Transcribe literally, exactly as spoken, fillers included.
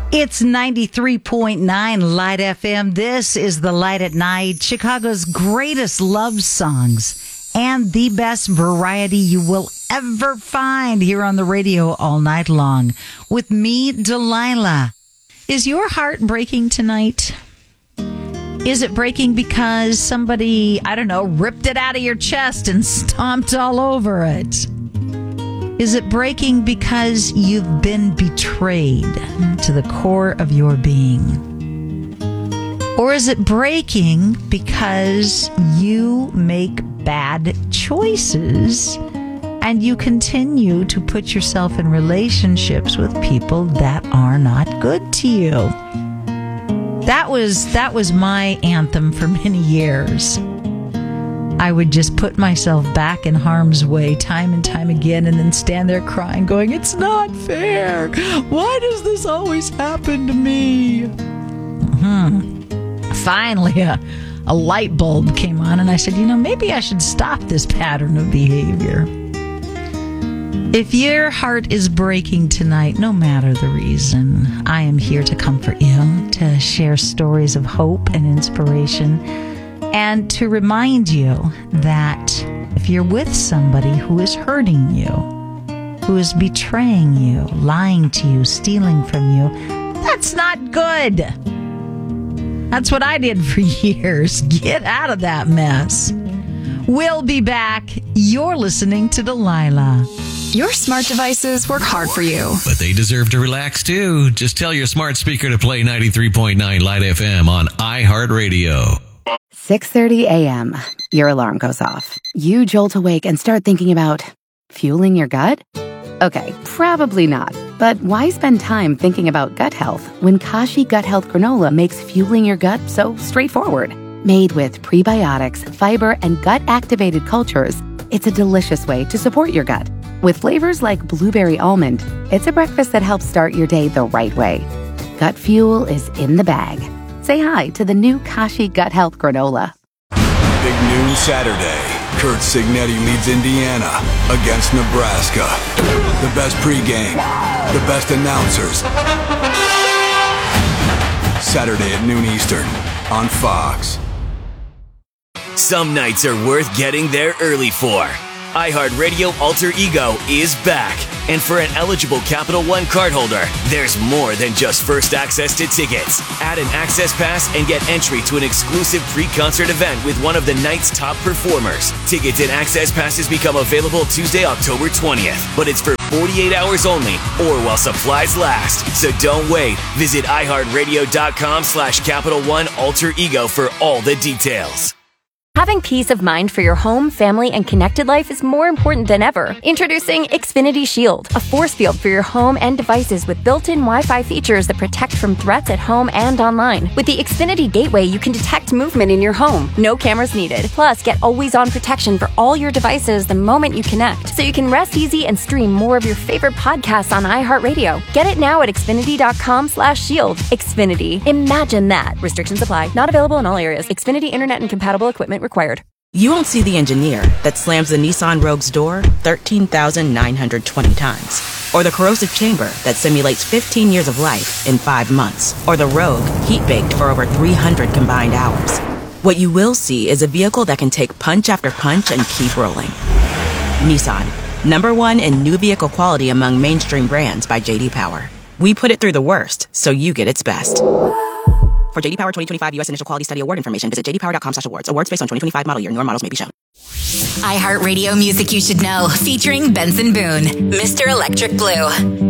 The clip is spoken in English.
It's ninety-three point nine Light F M. This is the Light at Night, Chicago's greatest love songs and the best variety you will ever find here on the radio all night long. With me, Delilah. Is your heart breaking tonight? Is it breaking because somebody, I don't know, ripped it out of your chest and stomped all over it? Is it breaking because you've been betrayed to the core of your being? Or is it breaking because you make bad choices and you continue to put yourself in relationships with people that are not good to you? That was that was my anthem for many years. I would just put myself back in harm's way time and time again and then stand there crying, going, it's not fair. Why does this always happen to me? Mm-hmm. Finally, a, a light bulb came on and I said, you know, maybe I should stop this pattern of behavior. If your heart is breaking tonight, no matter the reason, I am here to comfort you, to share stories of hope and inspiration, and to remind you that if you're with somebody who is hurting you, who is betraying you, lying to you, stealing from you, that's not good. That's what I did for years. Get out of that mess. We'll be back. You're listening to Delilah. Your smart devices work hard for you. But they deserve to relax, too. Just tell your smart speaker to play ninety-three point nine Light F M on iHeartRadio. six thirty a.m. Your alarm goes off. You jolt awake and start thinking about fueling your gut? Okay, probably not. But why spend time thinking about gut health when Kashi Gut Health Granola makes fueling your gut so straightforward? Made with prebiotics, fiber, and gut-activated cultures, it's a delicious way to support your gut. With flavors like blueberry almond, it's a breakfast that helps start your day the right way. Gut fuel is in the bag. Say hi to the new Kashi Gut Health Granola. Big noon Saturday. Kurt Signetti leads Indiana against Nebraska. The best pregame, the best announcers. Saturday at noon Eastern on Fox. Some nights are worth getting there early for. iHeartRadio Alter Ego is back. And for an eligible Capital One cardholder, there's more than just first access to tickets. Add an access pass and get entry to an exclusive pre-concert event with one of the night's top performers. Tickets and access passes become available Tuesday, October twentieth. But it's for forty-eight hours only or while supplies last. So don't wait. Visit iHeartRadio.com slash Capital One Alter Ego for all the details. Having peace of mind for your home, family, and connected life is more important than ever. Introducing Xfinity Shield, a force field for your home and devices with built-in Wi-Fi features that protect from threats at home and online. With the Xfinity Gateway, you can detect movement in your home. No cameras needed. Plus, get always-on protection for all your devices the moment you connect, so you can rest easy and stream more of your favorite podcasts on iHeartRadio. Get it now at Xfinity.com slash shield. Xfinity. Imagine that. Restrictions apply. Not available in all areas. Xfinity Internet and compatible equipment required. You won't see the engineer that slams the Nissan Rogue's door thirteen thousand nine hundred twenty times. Or the corrosive chamber that simulates fifteen years of life in five months. Or the Rogue heat-baked for over three hundred combined hours. What you will see is a vehicle that can take punch after punch and keep rolling. Nissan, number one in new vehicle quality among mainstream brands by J D Power. We put it through the worst, so you get its best. For J D Power twenty twenty-five U S Initial Quality Study Award information, visit j d power dot com slash awards. Awards based on twenty twenty-five model year. Newer models may be shown. iHeartRadio Music You Should Know, featuring Benson Boone, Mister Electric Blue.